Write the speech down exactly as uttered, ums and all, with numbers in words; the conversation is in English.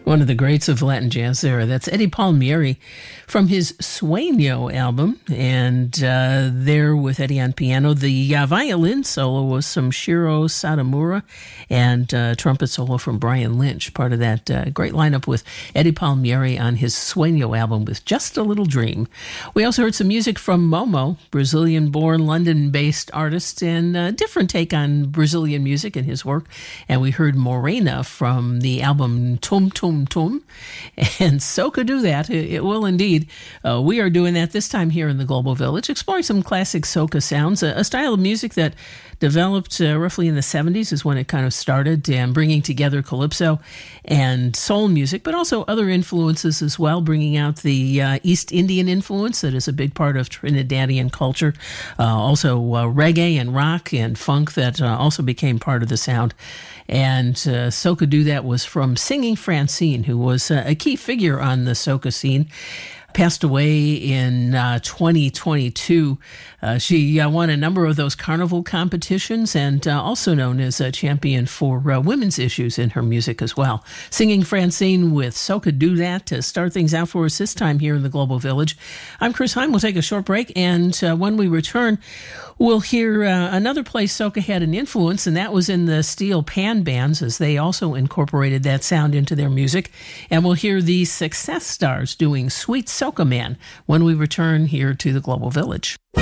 One of the greats of Latin jazz there. That's Eddie Palmieri from his Sueño album. And uh, there with Eddie on piano. The uh, violin solo was from Shiro Satomura and uh, trumpet solo from Brian Lynch, part of that uh, great lineup with Eddie Palmieri on his Sueño album with Just a Little Dream. We also heard some music from Momo, Brazilian-born, London-based artist, and a different take on Brazilian music in his work. And we heard Morena from the album Tum Tum Tum, and Soca do that. It, it will indeed. Uh, we are doing that this time here in the Global Village, exploring some classic soca sounds, a, a style of music that developed uh, roughly in the seventies is when it kind of started, and bringing together calypso and soul music, but also other influences as well, bringing out the uh, East Indian influence that is a big part of Trinidadian culture. Uh, also uh, reggae and rock and funk that uh, also became part of the sound. And uh, Soca Do That was from Singing Francine, who was uh, a key figure on the soca scene. Passed away in uh, twenty twenty-two. Uh, she uh, won a number of those carnival competitions and uh, also known as a champion for uh, women's issues in her music as well. Singing Francine with Soca Do That to start things out for us this time here in the Global Village. I'm Chris Heim. We'll take a short break, and uh, when we return, we'll hear uh, another place soca had an influence, and that was in the steel pan bands, as they also incorporated that sound into their music. And we'll hear the Success Stars doing Sweet Soca Man when we return here to the Global Village.